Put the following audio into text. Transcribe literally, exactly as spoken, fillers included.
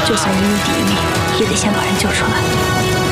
就算一命抵一命，也得先把人救出来。